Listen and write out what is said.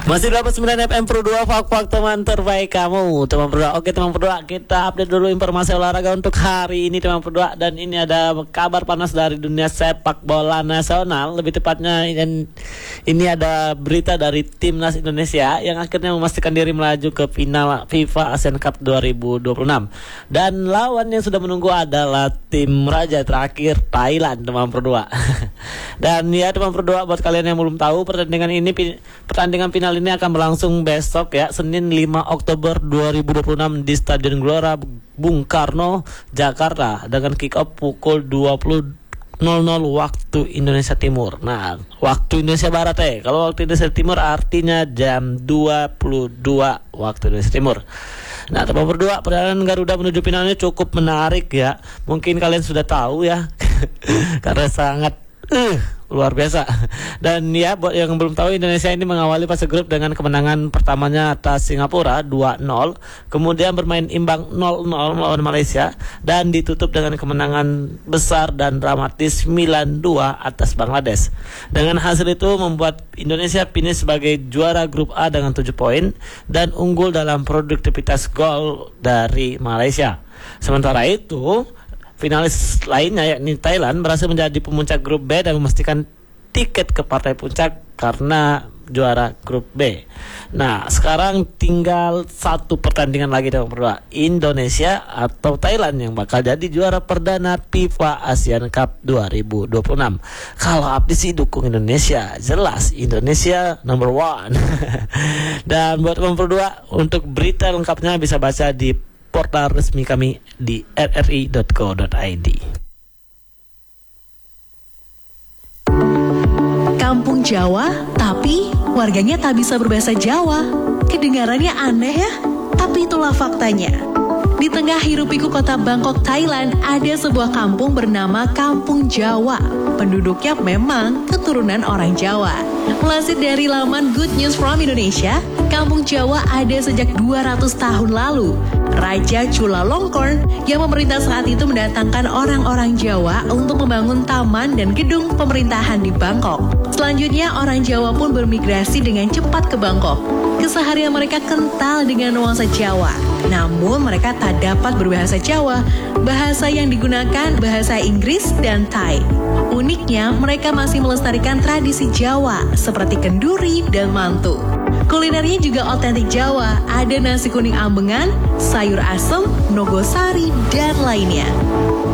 Masih dapat 9 FM Pro 2 Fak teman terbaik kamu, teman Pro 2. Oke teman Pro 2, kita update dulu informasi olahraga untuk hari ini teman Pro 2. Dan ini ada kabar panas dari dunia sepak bola nasional. Lebih tepatnya ini ada berita dari timnas Indonesia yang akhirnya memastikan diri melaju ke final FIFA Asian Cup 2026. Dan lawan yang sudah menunggu adalah tim raja terakhir Thailand teman Pro 2. Dan ya teman Pro 2, buat kalian yang belum tahu, pertandingan final ini akan berlangsung besok ya, Senin 5 Oktober 2026 di Stadion Gelora Bung Karno, Jakarta dengan kick off pukul 20.00 waktu Indonesia Timur. Nah, waktu Indonesia Barat kalau waktu Indonesia Timur artinya jam 22 waktu Indonesia Timur. Nah, teman berdua, perjalanan Garuda menuju finalnya cukup menarik ya. Mungkin kalian sudah tahu ya, karena sangat luar biasa. Dan ya, buat yang belum tahu, Indonesia ini mengawali fase grup dengan kemenangan pertamanya atas Singapura 2-0, kemudian bermain imbang 0-0 melawan Malaysia, dan ditutup dengan kemenangan besar dan dramatis 9-2 atas Bangladesh. Dengan hasil itu membuat Indonesia finish sebagai juara grup A dengan 7 poin dan unggul dalam produktivitas gol dari Malaysia. Sementara itu, finalis lainnya yakni Thailand berhasil menjadi pemuncak grup B dan memastikan tiket ke partai puncak karena juara grup B. Nah, sekarang tinggal satu pertandingan lagi dalam berdua, Indonesia atau Thailand yang bakal jadi juara perdana FIFA Asian Cup 2026. Kalau Abdi sih dukung Indonesia, jelas Indonesia number one. Dan buat teman berdua, untuk berita lengkapnya bisa baca di portal resmi kami di rri.co.id. Kampung Jawa, tapi warganya tak bisa berbahasa Jawa. Kedengarannya aneh ya, tapi itulah faktanya. Di tengah hiruk-pikuk kota Bangkok, Thailand, ada sebuah kampung bernama Kampung Jawa. Penduduknya memang keturunan orang Jawa. Melansir dari laman Good News from Indonesia, Kampung Jawa ada sejak 200 tahun lalu. Raja Chulalongkorn yang memerintah saat itu mendatangkan orang-orang Jawa untuk membangun taman dan gedung pemerintahan di Bangkok. Selanjutnya, orang Jawa pun bermigrasi dengan cepat ke Bangkok. Keseharian mereka kental dengan nuansa Jawa. Namun mereka tak dapat berbahasa Jawa. Bahasa yang digunakan bahasa Inggris dan Thai. Uniknya, mereka masih melestarikan tradisi Jawa seperti kenduri dan mantu. Kulinernya juga otentik Jawa, ada nasi kuning ambengan, sayur asem, nogosari, dan lainnya.